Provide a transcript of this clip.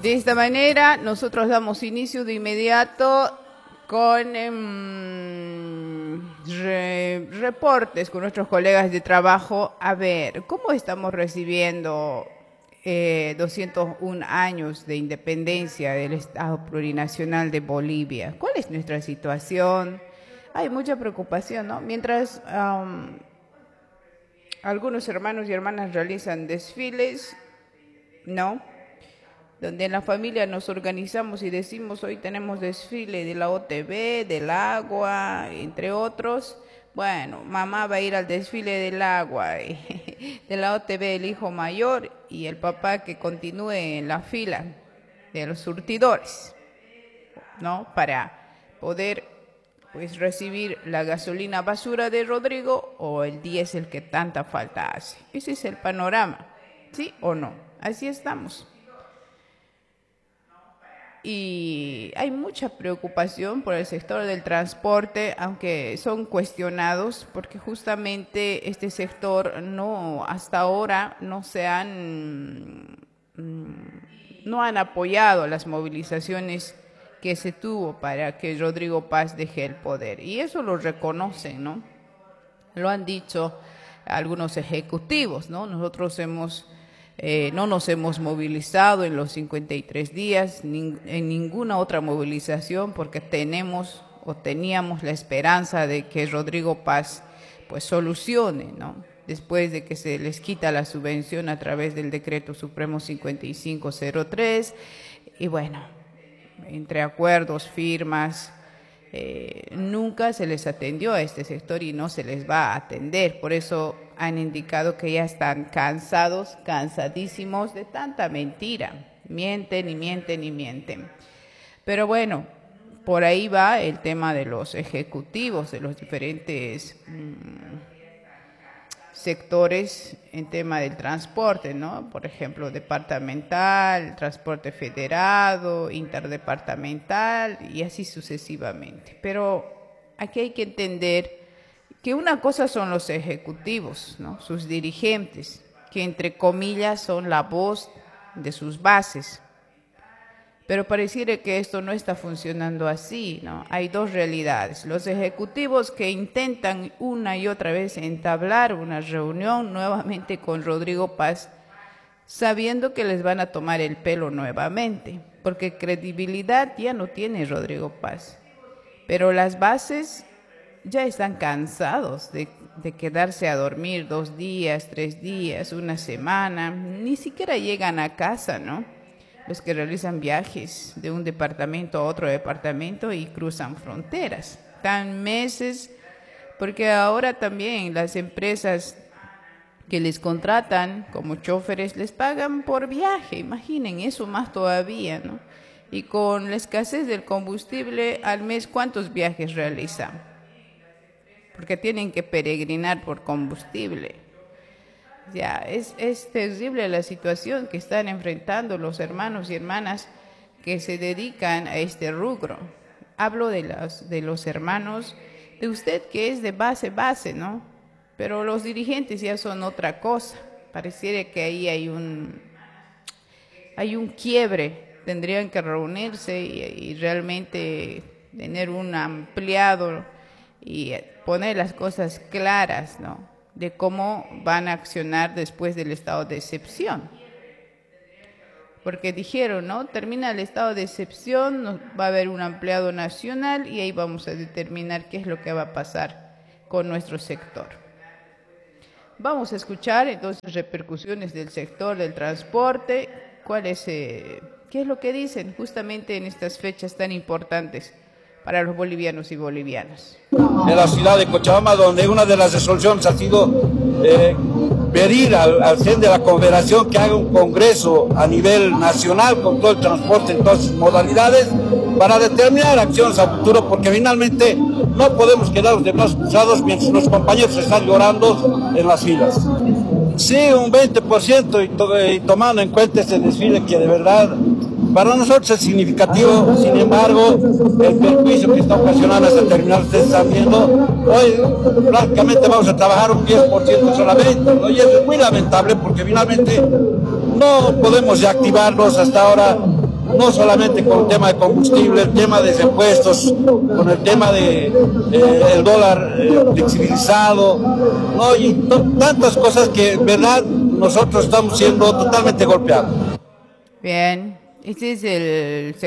De esta manera, nosotros damos inicio de inmediato con reportes con nuestros colegas de trabajo. A ver, ¿cómo estamos recibiendo 201 años de independencia del Estado Plurinacional de Bolivia? ¿Cuál es nuestra situación? Hay mucha preocupación, ¿no? Mientras algunos hermanos y hermanas realizan desfiles, ¿no?, donde en la familia nos organizamos y decimos hoy tenemos desfile de la OTB, del agua, entre otros. Bueno, mamá va a ir al desfile del agua, de la OTB el hijo mayor y el papá que continúe en la fila de los surtidores, ¿no? Para poder pues recibir la gasolina basura de Rodrigo o el diésel que tanta falta hace. Ese es el panorama, ¿sí o no? Así estamos. Y hay mucha preocupación por el sector del transporte, aunque son cuestionados, porque justamente este sector hasta ahora no han apoyado las movilizaciones que se tuvo para que Rodrigo Paz deje el poder. Y eso lo reconocen, ¿no? Lo han dicho algunos ejecutivos, ¿no? Nosotros no nos hemos movilizado en los 53 días, en ninguna otra movilización, porque teníamos la esperanza de que Rodrigo Paz pues solucione, ¿no? Después de que se les quita la subvención a través del Decreto Supremo 5503, y bueno, entre acuerdos, firmas, nunca se les atendió a este sector y no se les va a atender. Por eso han indicado que ya están cansadísimos de tanta mentira. Mienten y mienten y mienten. Pero bueno, por ahí va el tema de los ejecutivos, de los diferentes sectores en tema del transporte, ¿no? Por ejemplo, departamental, transporte federado, interdepartamental y así sucesivamente. Pero aquí hay que entender que una cosa son los ejecutivos, ¿no?, sus dirigentes, que entre comillas son la voz de sus bases. Pero pareciera que esto no está funcionando así, ¿no? Hay dos realidades. Los ejecutivos que intentan una y otra vez entablar una reunión nuevamente con Rodrigo Paz, sabiendo que les van a tomar el pelo nuevamente, porque credibilidad ya no tiene Rodrigo Paz. Pero las bases ya están cansados de quedarse a dormir 2 días, 3 días, una semana, ni siquiera llegan a casa, ¿no? Los que realizan viajes de un departamento a otro departamento y cruzan fronteras. Están meses, porque ahora también las empresas que les contratan como choferes les pagan por viaje, imaginen eso más todavía, ¿no? Y con la escasez del combustible al mes, ¿cuántos viajes realizan? Porque tienen que peregrinar por combustible. Ya, es terrible la situación que están enfrentando los hermanos y hermanas que se dedican a este rubro. Hablo de los hermanos, de usted que es de base, ¿no? Pero los dirigentes ya son otra cosa. Pareciera que ahí hay un quiebre. Tendrían que reunirse y realmente tener un ampliado y poner las cosas claras, ¿no?, de cómo van a accionar después del estado de excepción. Porque dijeron, ¿no?, termina el estado de excepción, va a haber un ampliado nacional y ahí vamos a determinar qué es lo que va a pasar con nuestro sector. Vamos a escuchar entonces repercusiones del sector del transporte, qué es lo que dicen justamente en estas fechas tan importantes para los bolivianos y bolivianas. En la ciudad de Cochabamba, donde una de las resoluciones ha sido pedir al CEN de la Confederación que haga un congreso a nivel nacional con todo el transporte en todas sus modalidades para determinar acciones a futuro, porque finalmente no podemos quedarnos de brazos cruzados mientras los compañeros están llorando en las filas. Sí, un 20% y tomando en cuenta este desfile que de verdad para nosotros es significativo. Sin embargo, el perjuicio que está ocasionando hasta terminal, ustedes están viendo, hoy prácticamente vamos a trabajar un 10% solamente, ¿no? Y eso es muy lamentable porque finalmente no podemos ya activarnos hasta ahora. no solamente con el tema de combustible, el tema de repuestos, con el tema de el dólar flexibilizado, ¿no? Y tantas cosas que en verdad nosotros estamos siendo totalmente golpeados. Bien, este es el